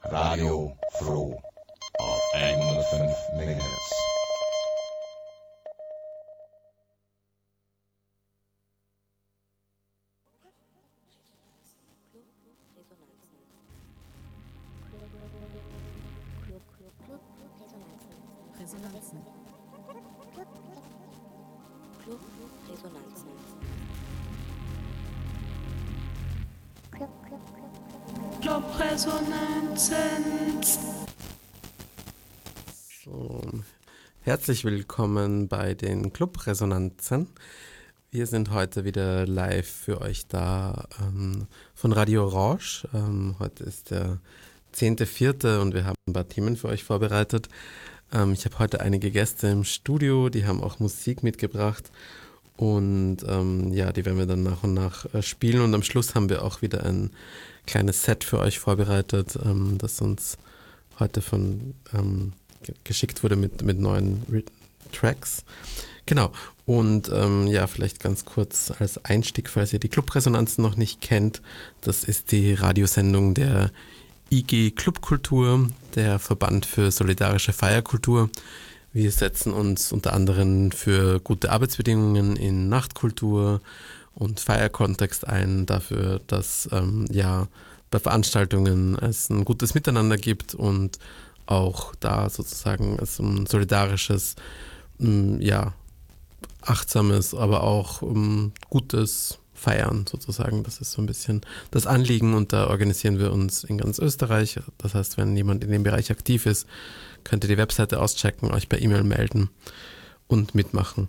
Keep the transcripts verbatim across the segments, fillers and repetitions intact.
Radio Froh auf hundertfünf Megahertz. Resonanzen. Club Resonanzen. Club Resonanzen. So, herzlich willkommen bei den Club Resonanzen. Wir sind heute wieder live für euch da ähm, von Radio Orange. Ähm, heute ist der zehnte vierte und wir haben ein paar Themen für euch vorbereitet. Ähm, ich habe heute einige Gäste im Studio, die haben auch Musik mitgebracht und ähm, ja, die werden wir dann nach und nach äh, spielen und am Schluss haben wir auch wieder ein kleines Set für euch vorbereitet, ähm, das uns heute von ähm, g- geschickt wurde mit, mit neuen Re- Tracks. Genau, und ähm, ja, vielleicht ganz kurz als Einstieg, falls ihr die Clubresonanzen noch nicht kennt, das ist die Radiosendung der I G Clubkultur, der Verband für solidarische Feierkultur. Wir setzen uns unter anderem für gute Arbeitsbedingungen in Nachtkultur und Feierkontext ein, dafür, dass ähm, ja bei Veranstaltungen es ein gutes Miteinander gibt und auch da sozusagen es ein solidarisches, ähm, ja, achtsames, aber auch ähm, gutes Feiern sozusagen. Das ist so ein bisschen das Anliegen und da organisieren wir uns in ganz Österreich. Das heißt, wenn jemand in dem Bereich aktiv ist, könnt ihr die Webseite auschecken, euch per E-Mail melden und mitmachen.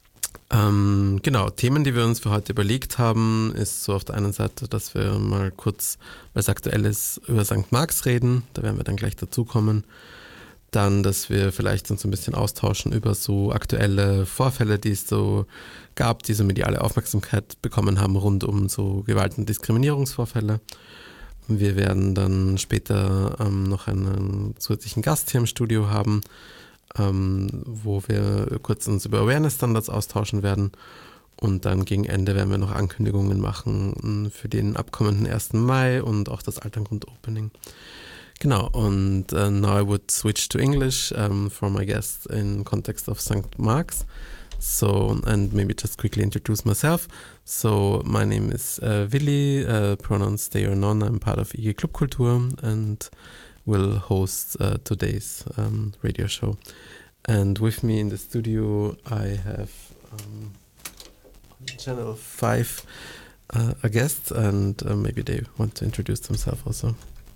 Ähm, genau, Themen, die wir uns für heute überlegt haben, ist so auf der einen Seite, dass wir mal kurz, weil es aktuell ist, über Sankt Marx reden. Da werden wir dann gleich dazukommen. Dann, dass wir vielleicht uns ein bisschen austauschen über so aktuelle Vorfälle, die es so gab, die so mediale Aufmerksamkeit bekommen haben rund um so Gewalt- und Diskriminierungsvorfälle. Wir werden dann später ähm, noch einen zusätzlichen Gast hier im Studio haben, ähm, wo wir kurz uns über Awareness-Standards austauschen werden. Und dann gegen Ende werden wir noch Ankündigungen machen für den abkommenden ersten Mai und auch das Alterngrund-Opening. Genau, und uh, now I would switch to English um, for my guest in context of Sankt Marx. So, and maybe just quickly introduce myself. So, my name is uh, Willi, uh, pronouns they or none. I'm part of I G Clubkultur and will host uh, today's um, radio show. And with me in the studio, I have um, on Channel five uh, a guest, and uh, maybe they want to introduce themselves also.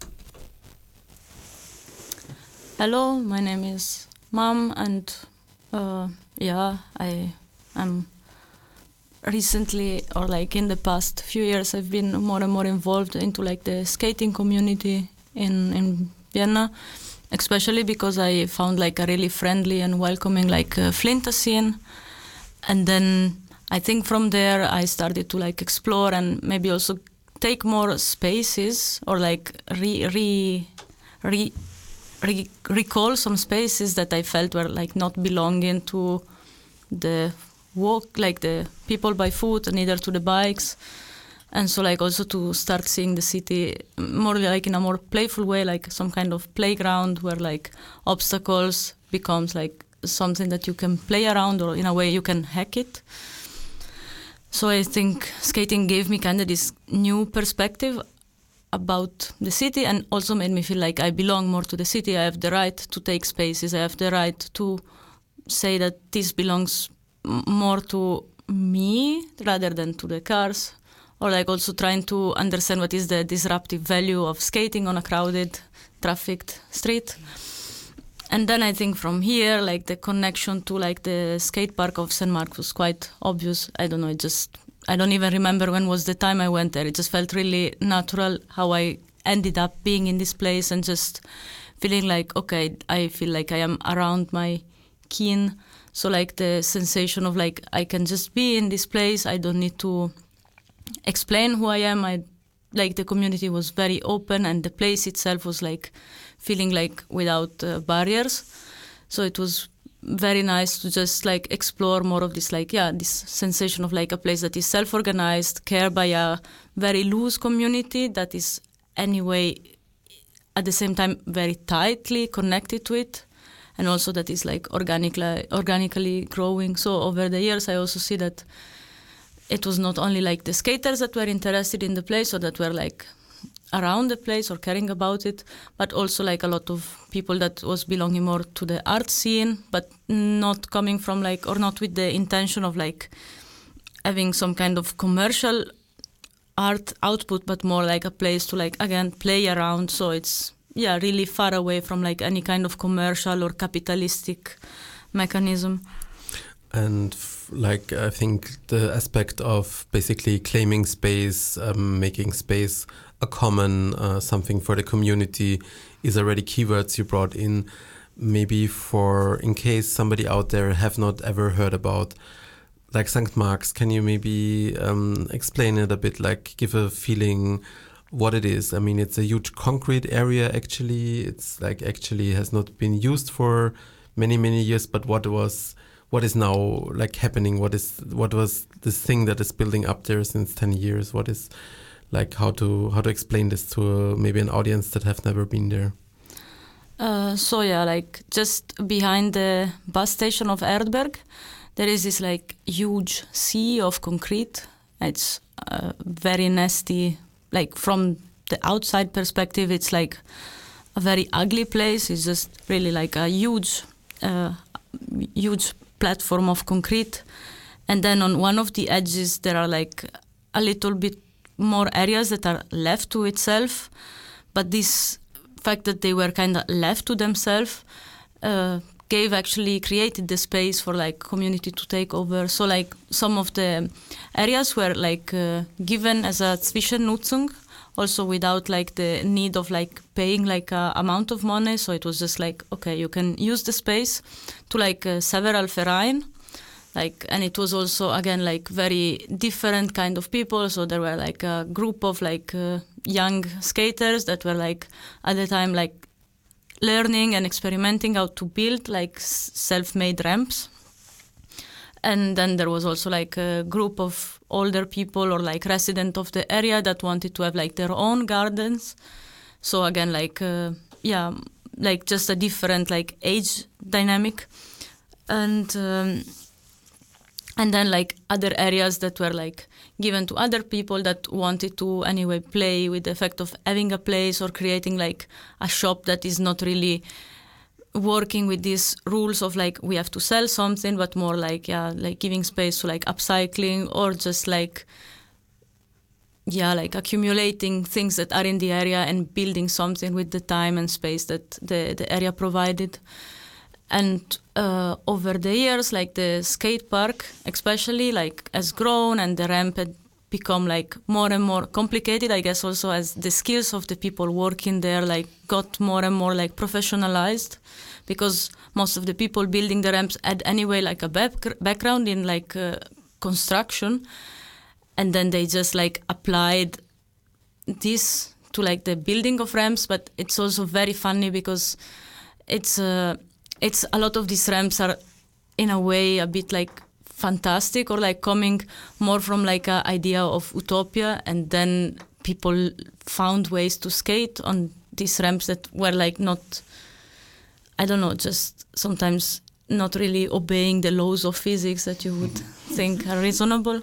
Hello, my name is Mom, and uh, yeah, I am recently, or like in the past few years, I've been more and more involved into like the skating community in in Vienna, especially because I found like a really friendly and welcoming like uh, Flinta scene, and then I think from there I started to like explore and maybe also take more spaces or like re re re. Re- recall some spaces that I felt were like not belonging to the walk, like the people by foot, neither to the bikes, and so like also to start seeing the city more like in a more playful way, like some kind of playground where like obstacles becomes like something that you can play around, or in a way you can hack it. So I think skating gave me kind of this new perspective about the city, and also made me feel like I belong more to the city. I have the right to take spaces. I have the right to say that this belongs m- more to me rather than to the cars. Or like also trying to understand what is the disruptive value of skating on a crowded, trafficked street. And then I think from here, like the connection to like the skate park of Saint Mark was quite obvious. I don't know, it just I don't even remember when was the time I went there. It just felt really natural how I ended up being in this place and just feeling like, okay, I feel like I am around my kin. So like the sensation of like, I can just be in this place. I don't need to explain who I am. I like the community was very open and the place itself was like feeling like without uh, barriers. So it was very nice to just like explore more of this like yeah this sensation of like a place that is self-organized, cared by a very loose community that is anyway at the same time very tightly connected to it, and also that is like organically organically growing. So over the years, I also see that it was not only like the skaters that were interested in the place or that were like around the place or caring about it, but also like a lot of people that was belonging more to the art scene, but not coming from like, or not with the intention of like having some kind of commercial art output, but more like a place to like, again, play around. So it's, yeah, really far away from like any kind of commercial or capitalistic mechanism. And f- like, I think the aspect of basically claiming space, um, making space a common, uh, something for the community is already keywords you brought in. Maybe for, in case somebody out there have not ever heard about like Sankt Marx, can you maybe um, explain it a bit, like give a feeling what it is? I mean, it's a huge concrete area actually. It's like actually has not been used for many, many years, but what was, what is now like happening? What is, what was this thing that is building up there since ten years? What is like, how to, how to explain this to uh, maybe an audience that have never been there? Uh, so yeah, like just behind the bus station of Erdberg, there is this like huge sea of concrete. It's uh, very nasty. Like from the outside perspective, it's like a very ugly place. It's just really like a huge, uh, huge platform of concrete. And then on one of the edges, there are like a little bit more areas that are left to itself. But this fact that they were kind of left to themselves uh, gave actually created the space for like community to take over. So like some of the areas were like uh, given as a Zwischennutzung, also without like the need of like paying like a amount of money. So it was just like, okay, you can use the space to like uh, several Verein. Like, and it was also again like very different kind of people. So there were like a group of like uh, young skaters that were like at the time like learning and experimenting how to build like self-made ramps. And then there was also like a group of older people or like resident of the area that wanted to have like their own gardens. So again, like, uh, yeah, like just a different like age dynamic. And, um, and then like other areas that were like given to other people that wanted to anyway play with the effect of having a place or creating like a shop that is not really working with these rules of like we have to sell something, but more like, yeah, like giving space to like upcycling or just like, yeah, like accumulating things that are in the area and building something with the time and space that the, the area provided. And uh, over the years, like the skate park especially like has grown and the ramp had become like more and more complicated, I guess also as the skills of the people working there like got more and more like professionalized, because most of the people building the ramps had anyway like a back- background in like uh, construction, and then they just like applied this to like the building of ramps. But it's also very funny because it's uh, it's a lot of these ramps are in a way a bit like fantastic or like coming more from like an idea of utopia, and then people found ways to skate on these ramps that were like not, I don't know, just sometimes not really obeying the laws of physics that you would think are reasonable.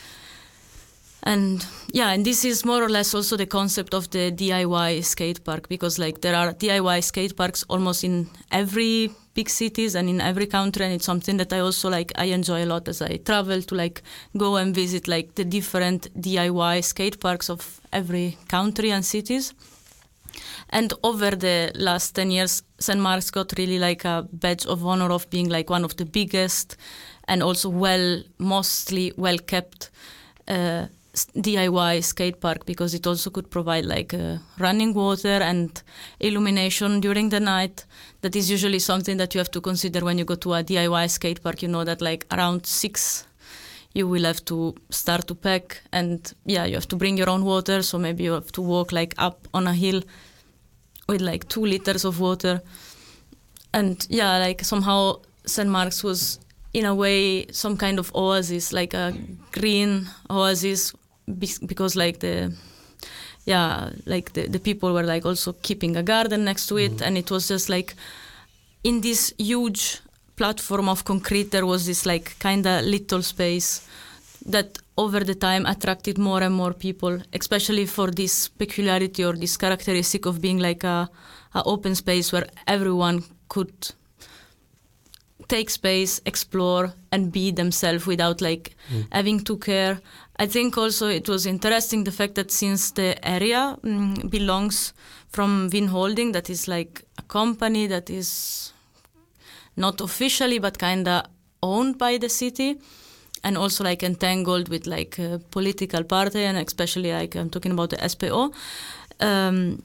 And yeah, and this is more or less also the concept of the D I Y skate park, because like there are D I Y skate parks almost in every big cities and in every country, and it's something that I also like I enjoy a lot as I travel to like go and visit like the different D I Y skate parks of every country and cities. And over the last ten years, Saint Mark's got really like a badge of honor of being like one of the biggest and also well, mostly well kept uh, D I Y skate park, because it also could provide like uh, running water and illumination during the night. That is usually something that you have to consider when you go to a D I Y skate park. You know that like around six you will have to start to pack, and yeah, you have to bring your own water. So maybe you have to walk like up on a hill with like two liters of water. And yeah, like somehow Saint Mark's was in a way some kind of oasis, like a green oasis, because like the yeah, like the, the people were like also keeping a garden next to it, and it was just like in this huge platform of concrete there was this like kind of little space that over the time attracted more and more people, especially for this peculiarity or this characteristic of being like a, a open space where everyone could take space, explore, and be themselves without like mm. having to care. I think also it was interesting the fact that since the area mm, belongs from Wien Holding, that is like a company that is not officially but kind of owned by the city, and also like entangled with like a political party, and especially like I'm talking about the S P O. Um,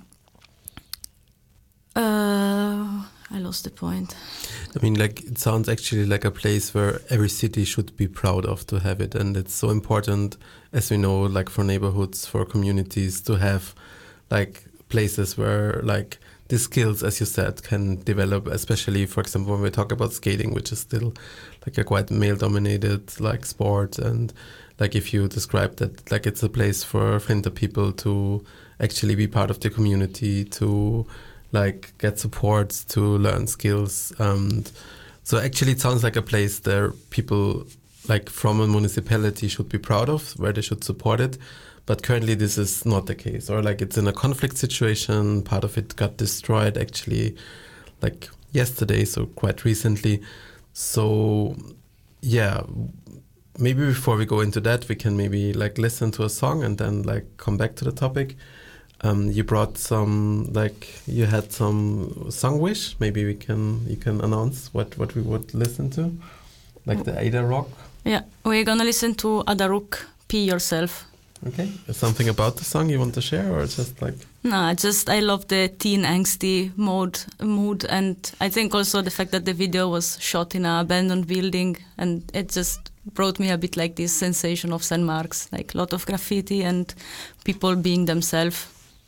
uh, I lost the point. I mean, like, it sounds actually like a place where every city should be proud of to have it. And it's so important, as we know, like for neighborhoods, for communities, to have like places where like the skills, as you said, can develop, especially, for example, when we talk about skating, which is still like a quite male-dominated like sport. And like if you describe that, like it's a place for Flinter people to actually be part of the community, to like get support, to learn skills. And so actually it sounds like a place that people like from a municipality should be proud of, where they should support it. But currently this is not the case, or like it's in a conflict situation. Part of it got destroyed actually like yesterday, so quite recently. So yeah, maybe before we go into that, we can maybe like listen to a song and then like come back to the topic. Um, you brought some, like you had some song wish. Maybe we can you can announce what, what we would listen to, like the Ada Rock. Yeah, we're gonna listen to Ada Rock, Pee Yourself. Okay, something about the song you want to share, or just like? No, just I love the teen angsty mode mood, and I think also the fact that the video was shot in an abandoned building, and it just brought me a bit like this sensation of Saint Mark's, like a lot of graffiti and people being themselves.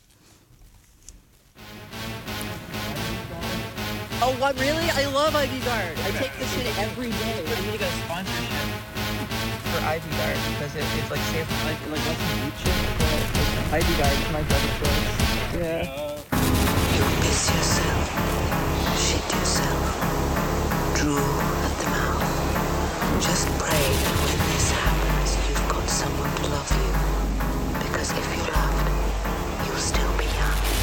Oh, what, really? I love Ivy Guard. I take this in every day. We need to get a sponsorship for Ivy Guard because it, it's like safe. Like, like what's the YouTube? Like, Ivy Guard is my brother choice. Yeah. You miss yourself. Shit yourself.